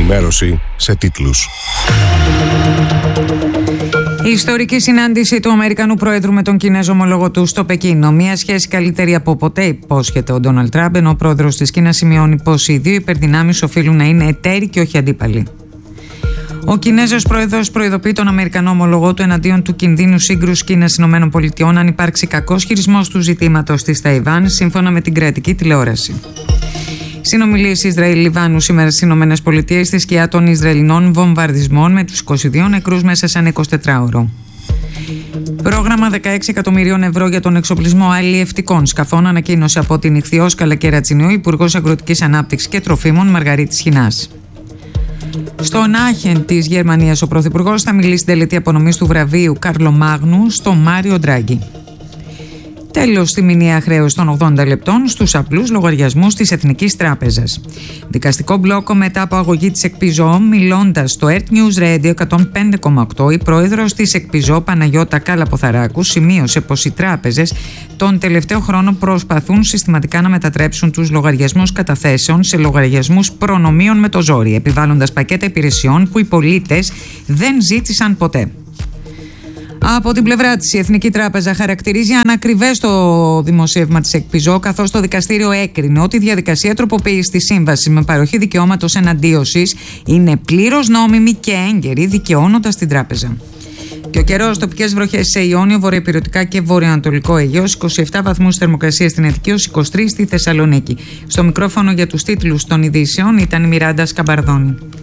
Ενημέρωση σε τίτλους. Η ιστορική συνάντηση του Αμερικανού Προέδρου με τον Κινέζο ομολόγο του στο Πεκίνο. Μια σχέση καλύτερη από ποτέ, υπόσχεται ο Ντόναλντ Τραμπ, ενώ ο πρόεδρος της Κίνας σημειώνει πως οι δύο υπερδυνάμεις οφείλουν να είναι εταίροι και όχι αντίπαλοι. Ο Κινέζος πρόεδρος προειδοποιεί τον Αμερικανό ομολογό του εναντίον του κινδύνου σύγκρουσης Κίνας-ΗΠΑ αν υπάρξει κακός χειρισμός του ζητήματος της Ταϊβάν, σύμφωνα με την κρατική τηλεόραση. Συνομιλίες Ισραήλ-Λιβάνου σήμερα στις ΗΠΑ στη σκιά των Ισραηλινών βομβαρδισμών με τους 22 νεκρούς μέσα σε ένα 24ωρο. Πρόγραμμα 16 εκατομμυρίων ευρώ για τον εξοπλισμό αλλιευτικών σκαφών ανακοίνωσε από την Ιχθυόσκαλα Κερατσινίου Υπουργός Αγροτικής Ανάπτυξης και Τροφίμων Μαργαρίτης Χινάς. Στον Άχεν της Γερμανίας ο Πρωθυπουργός θα μιλήσει στην τελετή απονομής του βραβείου Καρλομάγνου στο Μάριο Ντράγκι. Τέλος στη μηνιαία χρέωση των 80 λεπτών στους απλούς λογαριασμούς της Εθνικής Τράπεζας. Δικαστικό μπλόκο μετά από αγωγή της ΕΚΠΙΖΟ, μιλώντας στο Earth News Radio 105,8, η πρόεδρος της ΕΚΠΙΖΟ Παναγιώτα Καλαποθαράκου σημείωσε πως οι τράπεζες τον τελευταίο χρόνο προσπαθούν συστηματικά να μετατρέψουν τους λογαριασμούς καταθέσεων σε λογαριασμούς προνομίων με το ζόρι, επιβάλλοντας πακέτα υπηρεσιών που οι πολίτες δεν ζήτησαν ποτέ. Από την πλευρά της, η Εθνική Τράπεζα χαρακτηρίζει ανακριβές το δημοσίευμα της ΕΚΠΙΖΟ, καθώς το δικαστήριο έκρινε ότι η διαδικασία τροποποίησης της σύμβασης με παροχή δικαιώματος εναντίωσης είναι πλήρως νόμιμη και έγκαιρη, δικαιώνοντας την τράπεζα. Και ο καιρός, τοπικές βροχές σε Ιόνιο, βορειοπηρωτικά και βορειοανατολικό Αιγαίος, 27 βαθμούς θερμοκρασία στην Αττική, 23 στη Θεσσαλονίκη. Στο μικρόφωνο για τους τίτλους των ειδήσεων ήταν η Μιράντα Σκαμπαρδόνη.